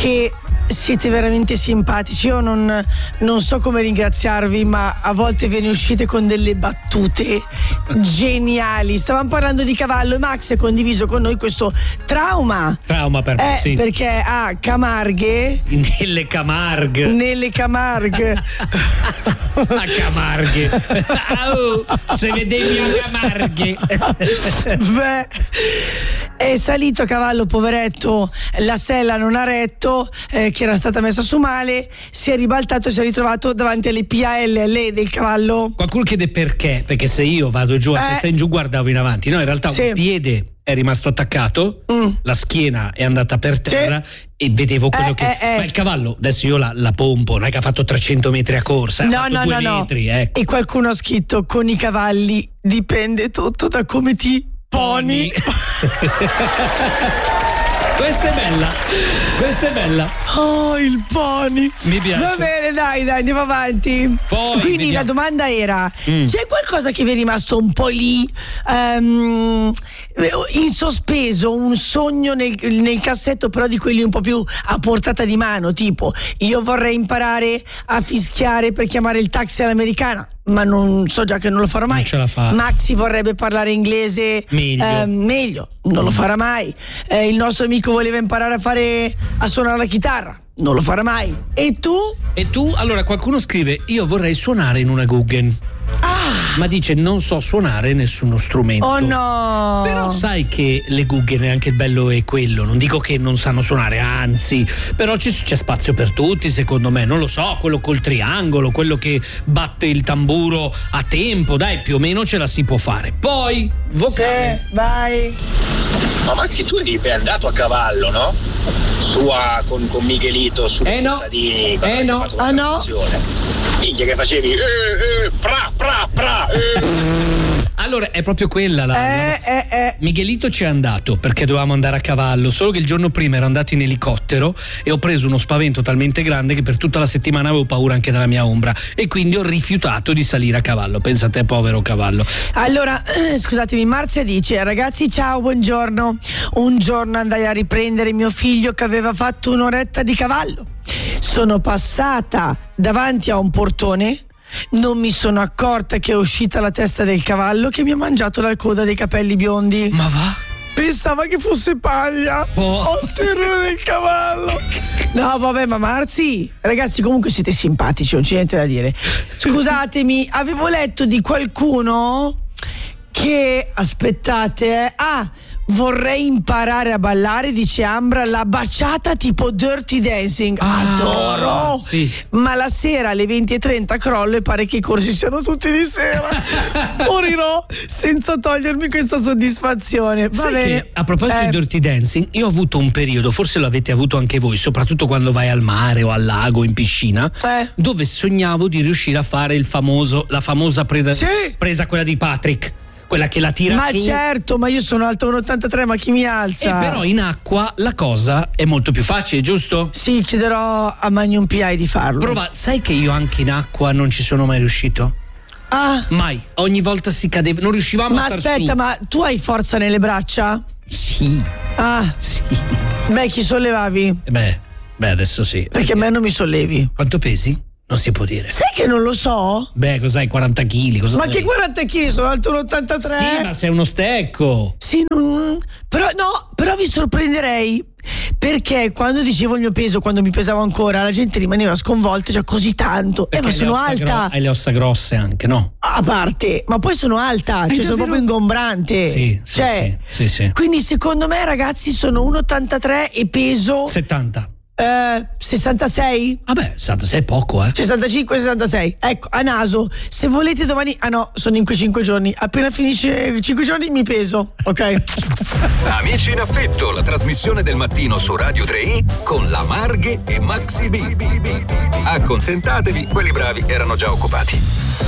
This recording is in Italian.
che siete veramente simpatici. Io non so come ringraziarvi, ma a volte ve ne uscite con delle battute geniali. Stavamo parlando di cavallo e Max ha condiviso con noi questo trauma per me, sì. Perché a Camarghe, nelle Camargue a Camarghe se vedevi a Camarghe beh, è salito a cavallo, poveretto, la sella non ha retto, che era stata messa su male, si è ribaltato e si è ritrovato davanti alle PALL del cavallo. Qualcuno chiede perché se io vado giù a testa in giù guardavo in avanti, no, in realtà un piede è rimasto attaccato, la schiena è andata per terra e vedevo quello ma il cavallo, adesso io la pompo, non è che ha fatto 300 metri a corsa, no, 2 metri, ecco. E qualcuno ha scritto: con i cavalli dipende tutto da come ti poni. Questa è bella. Oh, il pony. Mi piace. Va bene, dai, andiamo avanti. Poi, quindi vediamo. La domanda era: c'è qualcosa che vi è rimasto un po' lì in sospeso, un sogno nel cassetto, però di quelli un po' più a portata di mano, tipo io vorrei imparare a fischiare per chiamare il taxi all'americana, ma non so già che non lo farò mai. Non ce la fa. Maxi vorrebbe parlare inglese meglio, non lo farà mai. Il nostro amico voleva imparare a suonare la chitarra, non lo farà mai. E tu? Allora qualcuno scrive: io vorrei suonare in una Guggen. Ma dice non so suonare nessuno strumento. Oh no! Però sai che le Guggen è anche il bello è quello. Non dico che non sanno suonare, anzi, però c'è spazio per tutti, secondo me. Non lo so, quello col triangolo, quello che batte il tamburo a tempo, dai, più o meno ce la si può fare. Poi vocale. Sì, vai. Ma Maxi, tu eri andato a cavallo, no? Con Michelito su contadini. no. Ah no? Minchia che facevi Allora è proprio quella Miguelito ci è andato perché dovevamo andare a cavallo, solo che il giorno prima ero andato in elicottero e ho preso uno spavento talmente grande che per tutta la settimana avevo paura anche della mia ombra e quindi ho rifiutato di salire a cavallo. Pensa a te, povero cavallo. Allora, scusatemi, Marzia dice: ragazzi, ciao, buongiorno. Un giorno andai a riprendere mio figlio che aveva fatto un'oretta di cavallo. Sono passata davanti a un portone, non mi sono accorta che è uscita la testa del cavallo che mi ha mangiato la coda dei capelli biondi. Ma va? Pensava che fosse paglia. Ho il terrore del cavallo. No, vabbè, ma Marzi, ragazzi, comunque siete simpatici, non c'è niente da dire. Scusatemi, avevo letto di qualcuno che, aspettate, vorrei imparare a ballare, dice Ambra, la baciata tipo Dirty Dancing. Adoro! Sì. Ma la sera alle 20:30 crollo e pare che i corsi siano tutti di sera. Morirò senza togliermi questa soddisfazione. Va bene. Che, a proposito di Dirty Dancing, io ho avuto un periodo, forse lo avete avuto anche voi, soprattutto quando vai al mare o al lago, in piscina, dove sognavo di riuscire a fare la famosa presa quella di Patrick. Quella che la tira ma su. Certo, ma io sono alto 1,83, ma chi mi alza? Però in acqua la cosa è molto più facile, giusto? Sì, chiederò a Magnum PI di farlo. Prova, sai che io anche in acqua non ci sono mai riuscito? Mai, ogni volta si cadeva, non riuscivamo a star su. Ma aspetta, ma tu hai forza nelle braccia? Sì. Sì. Beh, chi sollevavi? Beh, adesso sì. Perché a me non mi sollevi. Quanto pesi? Non si può dire. Sai che non lo so? Beh, cos'hai? 40 kg? Ma che 40 kg? Sono alto 1,83. Sì, ma sei uno stecco. Sì, però vi sorprenderei. Perché quando dicevo il mio peso, quando mi pesavo ancora, la gente rimaneva sconvolta, cioè così tanto. Ma sono alta. Hai le ossa grosse anche, no? A parte, ma poi sono alta, cioè sono proprio ingombrante. Sì. Quindi secondo me, ragazzi, sono 1,83 e peso 70. 66? Vabbè, 66 è poco, 65, 66. Ecco, a naso, se volete domani. No, sono in quei 5 giorni. Appena finisce 5 giorni mi peso, ok? Amici in affitto, la trasmissione del mattino su Radio 3i con la Marghe e Maxi B. Accontentatevi, quelli bravi erano già occupati.